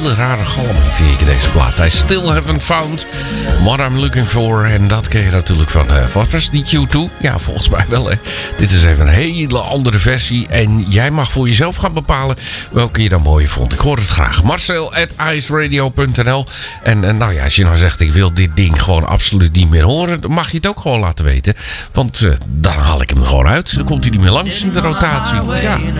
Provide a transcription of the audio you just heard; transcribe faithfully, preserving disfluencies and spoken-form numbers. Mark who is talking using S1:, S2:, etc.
S1: hele rare galming vind ik deze plaat. I still haven't found what I'm looking for. En dat ken je natuurlijk van, uh, wat was die Q twee? Ja, volgens mij wel, hè. Dit is even een hele andere versie. En jij mag voor jezelf gaan bepalen welke je dan mooi vond. Ik hoor het graag. Marcel at iceradio punt n l. En, en nou ja, als je nou zegt, ik wil dit ding gewoon absoluut niet meer horen, dan mag je het ook gewoon laten weten. Want uh, dan haal ik hem er gewoon uit. Dan komt hij niet meer langs in de rotatie. Ja.